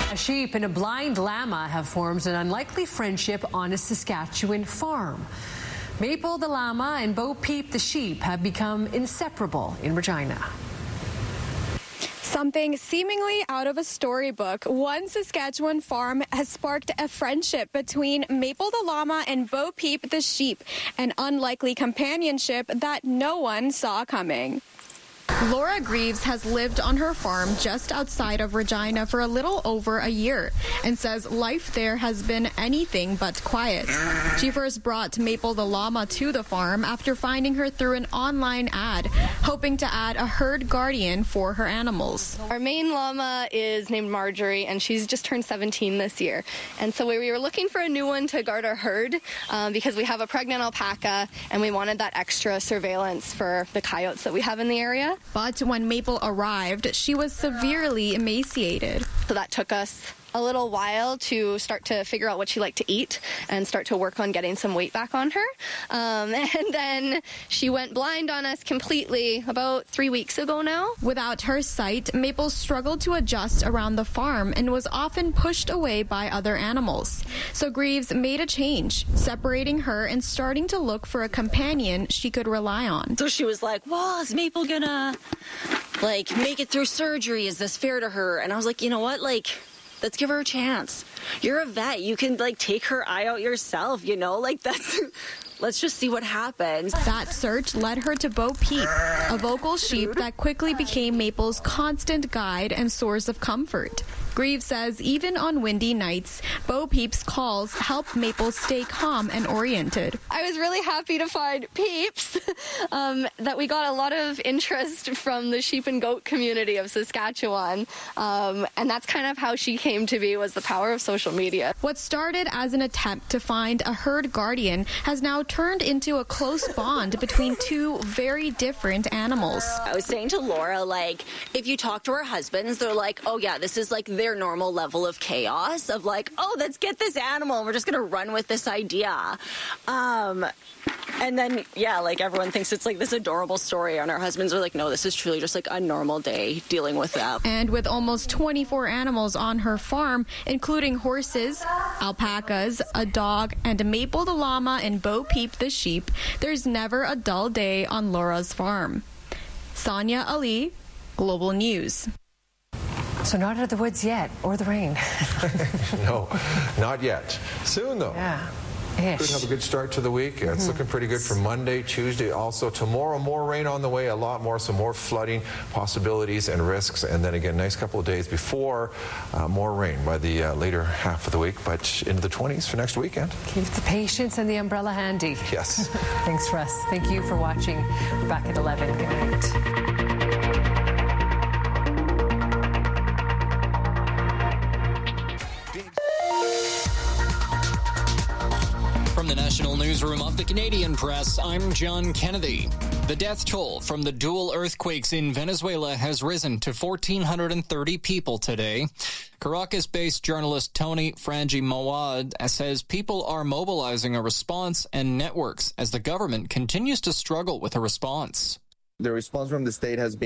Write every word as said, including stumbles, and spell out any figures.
A sheep and a blind llama have formed an unlikely friendship on a Saskatchewan farm. Maple the llama and Bo Peep the sheep have become inseparable in Regina. Something seemingly out of a storybook, one Saskatchewan farm has sparked a friendship between Maple the llama and Bo Peep the sheep, an unlikely companionship that no one saw coming. Laura Greaves has lived on her farm just outside of Regina for a little over a year and says life there has been anything but quiet. She first brought Maple the llama to the farm after finding her through an online ad, hoping to add a herd guardian for her animals. Our main llama is named Marjorie, and she's just turned seventeen this year. And so we were looking for a new one to guard our herd um, because we have a pregnant alpaca, and we wanted that extra surveillance for the coyotes that we have in the area. But when Maple arrived, she was severely emaciated. So that took us a little while to start to figure out what she liked to eat and start to work on getting some weight back on her. Um, and then she went blind on us completely about three weeks ago now. Without her sight, Maple struggled to adjust around the farm and was often pushed away by other animals. So Greaves made a change, separating her and starting to look for a companion she could rely on. So she was like, well, is Maple gonna, like, make it through surgery? Is this fair to her? And I was like, you know what, like, let's give her a chance. You're a vet. You can, like, take her eye out yourself, you know? Like, that's... Let's just see what happens. That search led her to Bo Peep, a vocal sheep that quickly became Maple's constant guide and source of comfort. Greaves says even on windy nights, Bo Peep's calls help Maple stay calm and oriented. I was really happy to find Peeps, um, that we got a lot of interest from the sheep and goat community of Saskatchewan, um, and that's kind of how she came to be, was the power of social media. What started as an attempt to find a herd guardian has now turned into a close bond between two very different animals. I was saying to Laura, like, if you talk to our husbands, they're like, oh yeah, this is like their normal level of chaos of like, oh, let's get this animal. We're just going to run with this idea. Um, and then, yeah, like everyone thinks it's like this adorable story. And our husbands are like, no, this is truly just like a normal day dealing with that. And with almost twenty-four animals on her farm, including horses, alpacas, a dog, and Maple the llama and Bo Peep the sheep, there's never a dull day on Laura's farm. Sonia Ali, Global News. So not out of the woods yet, or the rain. No, not yet. Soon, though. Yeah. Could have a good start to the week. It's mm-hmm. looking pretty good for Monday, Tuesday. Also tomorrow, more rain on the way, a lot more, some more flooding possibilities and risks. And then again, nice couple of days before uh, more rain by the uh, later half of the week, but into the twenties for next weekend. Keep the patience and the umbrella handy. Yes. Thanks, Russ. Thank you for watching. We're back at eleven. Good night. From the National Newsroom of the Canadian Press, I'm John Kennedy. The death toll from the dual earthquakes in Venezuela has risen to one thousand four hundred thirty people today. Caracas-based journalist Tony Frangi Mawad says people are mobilizing a response and networks as the government continues to struggle with a response. The response from the state has been